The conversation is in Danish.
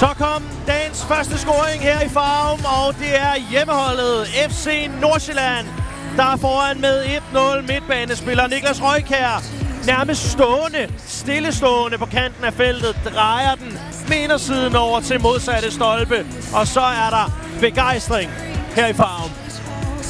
Så kom dagens første scoring her i Farum, og det er hjemmeholdet FC Nordsjælland, der er foran med 1-0. Midtbanespiller Niklas Røykjær nærmest stillestående på kanten af feltet, drejer den med indersiden over til modsatte stolpe, og så er der begejstring her i Farum.